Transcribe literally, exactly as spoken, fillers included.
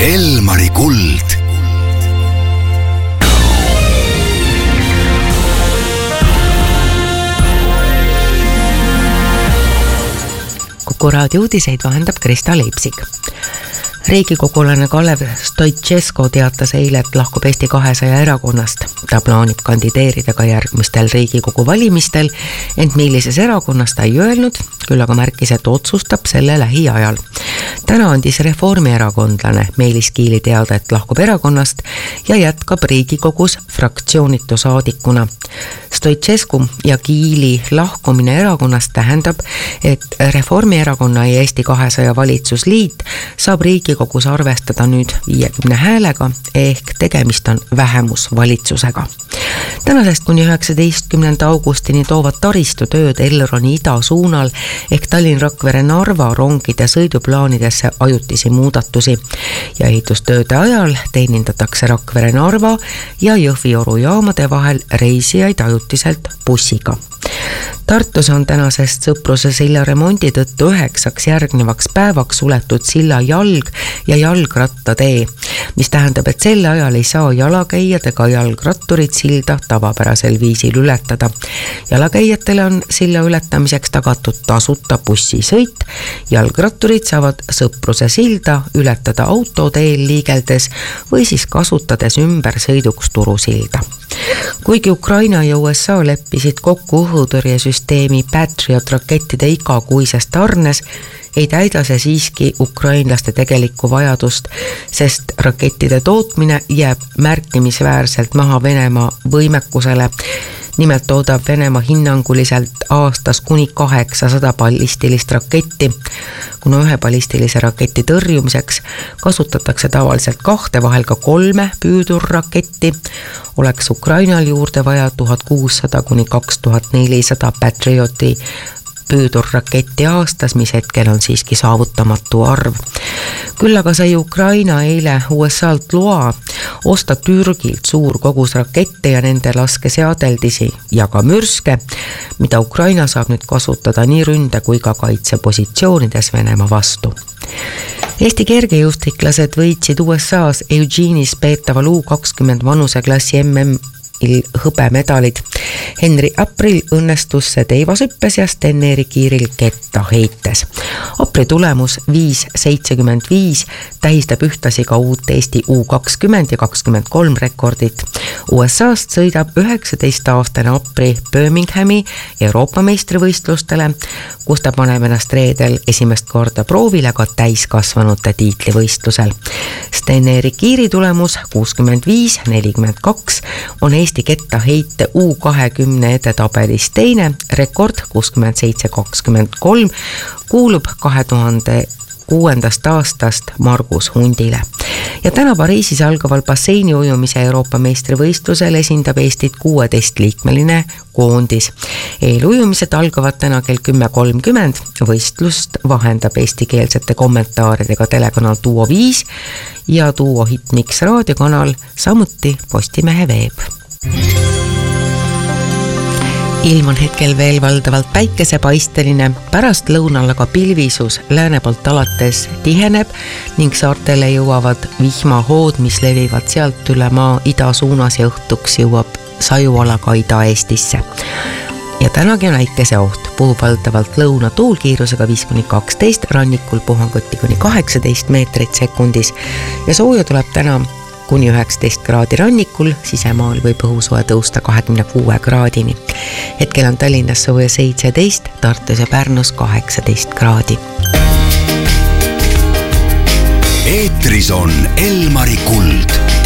Elmari kuld. Kuku raadio uudiseid vahendab Krista Leipsik. Riigikogulane Kalev Stoicescu teatas eile, et lahkub Eesti kahesaja erakonnast. Ta plaanib kandideerida ka järgmistel Riigikogu valimistel, ent millises erakonnas ta ei öelnud, küll aga märkis, et otsustab selle lähiajal. Täna andis reformierakondlane Meelis Kiili teada, et lahkub erakonnast ja jätkab Riigikogus fraktsioonitu saadikuna. Stoicescu ja Kiili lahkumine erakonnast tähendab, et Reformierakonna ja Eesti kahesaja valitsusliit saab Riigikogus arvestada nüüd viiekümne häälega, ehk tegemist on vähemusvalitsusega. Tänasest kuni üheksateistkümnenda augustini toovad taristutööd Elroni ida suunal ehk Tallinn-Rakvere-Narva rongide sõiduplaanidesse ajutisi muudatusi ja ehitustööde ajal teenindatakse Rakvere-Narva ja Jõhvi-Oru jaamade vahel reisijaid ajutiselt bussiga. Tartus on tänasest Sõpruse silla remondi tõttu üheksaks järgnevaks päevaks suletud silla jalg- ja jalgrattatee, mis tähendab, et selle ajal ei saa jalakäijad ega jalgratturid silda tavapärasel viisil ületada. Jalakäijatele on silla ületamiseks tagatud tasuta bussisõit, jalgratturid saavad Sõpruse silda ületada autoteel liigeldes või siis kasutades ümber sõiduks turusilda. Kuigi Ukraina ja U S A leppisid kokku õhutõrjesüsteemi Patriot rakettide igakuises tarnes, ei täida see siiski ukrainlaste tegelikku vajadust, sest rakettide tootmine jääb märkimisväärselt maha Venemaa võimekusele. Nimelt toodab Venemaa hinnanguliselt aastas kuni kaheksasada ballistilist raketti. Kuna ühe ballistilise raketi tõrjumiseks kasutatakse tavaliselt kahte, vahel ka kolme püüdurraketti, oleks Ukrainal juurde vaja tuhat kuussada kuni kaks tuhat nelisada Patrioti püüdurraketti aastas, mis hetkel on siiski saavutamatu arv. Küll aga sai Ukraina eile U S A-lt loa osta Türgilt suur kogus rakette ja nende laskeseadeldisi ja ka mürske, mida Ukraina saab nüüd kasutada nii ründe kui ka kaitsepositsioonides Venemaa vastu. Eesti kergejõustiklased võitsid U S A-s Eugene'is peetaval U kakskümmend vanuseklassi M M hõbemedalid. Henri April õnnestus see teivashüppes ja Sten-Erik Kiiril ketta heites. Apri tulemus viis seitsekümmend viis tähistab ühtasi ka uut Eesti U kakskümmend ja kakskümmend kolm rekordit. U S A-st sõidab üheksateist-aastane Apri Birminghami Euroopa meistrivõistlustele, kus ta paneb ennast reedel esimest korda proovile ka täiskasvanute tiitlivõistlusel. Sten-Erik Kiiri tulemus kuuskümmend viis nelikümmend kaks on Eesti kettaheite U kahekümne edetabelis teine, rekord kuuskümmend seitse kakskümmend kolm kuulub kahe tuhande kuuendast aastast Margus Hundile. Ja täna Pariisis algaval basseini ujumise Euroopa meistrivõistlusel esindab Eestit kuueteistliikmeline koondis. Eelujumised algavad täna kell kümme kolmkümmend, võistlust vahendab eestikeelsete kommentaaridega telekanal Duo viis ja Duo Hitmix raadiokanal, samuti Postimehe veeb. Ilm on hetkel veel valdavalt päikesepaisteline, pärast lõunal aga pilvisus lääne poolt alates tiheneb ning saartele jõuavad vihmahood, mis levivad sealt üle maa ida suunas ja õhtuks jõuab sajuala ka Ida-Eestisse. Ja tänagi on äikese oht, puhub valdavalt lõuna tuulkiirusega viis kuni kaksteist, rannikul puhanguti kuni kaheksateist meetrit sekundis ja sooja tuleb täna kuni üheksateist kraadi rannikul, sisemaal võib õhusoe tõusta kahekümne kuue kraadini. Hetkel on Tallinnas sooja seitseteist, Tartus ja Pärnus kaheksateist kraadi. Eetris on Elmari kuld.